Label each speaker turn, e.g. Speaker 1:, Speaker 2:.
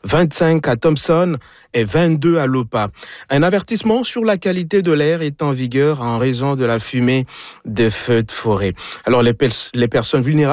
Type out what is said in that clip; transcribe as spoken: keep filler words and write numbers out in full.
Speaker 1: vingt-cinq à Thompson et vingt-deux à Lopa. Un avertissement sur la qualité de l'air est en vigueur en raison de la fumée des feux de forêt. Alors les, pers- les personnes vulnérables